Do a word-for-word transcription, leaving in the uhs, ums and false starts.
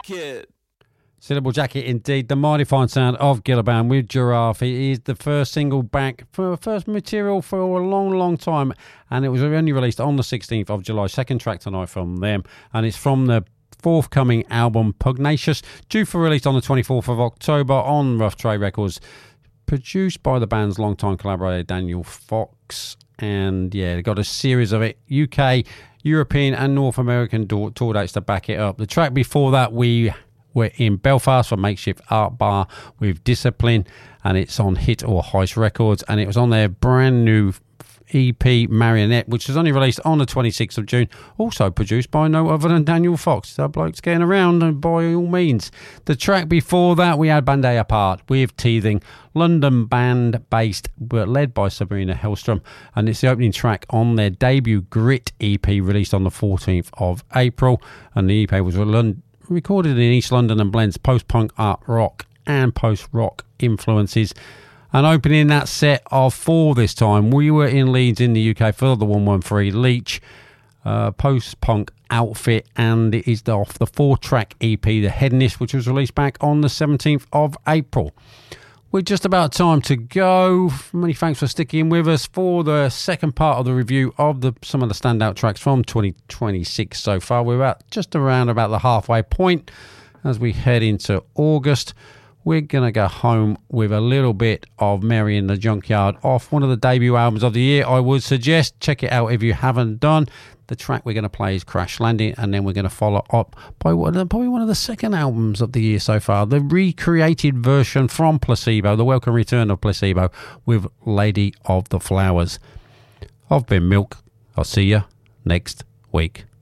Jacket. Syllable Jacket, indeed. The mighty fine sound of Gilliban with Giraffe. It is the first single back for first material for a long, long time. And it was only released on the sixteenth of July. Second track tonight from them. And it's from the forthcoming album Pugnacious, due for release on the twenty-fourth of October on Rough Trade Records. Produced by the band's longtime collaborator Daniel Fox. And yeah, they got a series of it. U K, European and North American tour dates to back it up. The track before that, we... We're in Belfast for Makeshift Art Bar with Discipline, and it's on Hit or Heist Records, and it was on their brand new E P Marionette, which was only released on the twenty-sixth of June, also produced by no other than Daniel Fox. That bloke's getting around, and by all means. The track before that, we had Bandai Apart with Teething, London band based, but led by Sabrina Hellstrom, and it's the opening track on their debut Grit E P released on the fourteenth of April, and the E P was London recorded in East London and blends post-punk art rock and post-rock influences. And opening that set of four this time, we were in Leeds in the U K for the one one three Leech uh, post-punk outfit, and it is off the four-track E P The Hedonist, which was released back on the seventeenth of April. We're just about time to go. Many thanks for sticking with us for the second part of the review of the some of the standout tracks from twenty twenty-six so far. We're at just around about the halfway point as we head into August. We're going to go home with a little bit of Mary in the Junkyard off one of the debut albums of the year. I would suggest check it out if you haven't done. The track we're going to play is Crash Landing, and then we're going to follow up by one, probably one of the second albums of the year so far, the recreated version from Placebo, the welcome return of Placebo, with Lady of the Flowers. I've been Milk. I'll see you next week.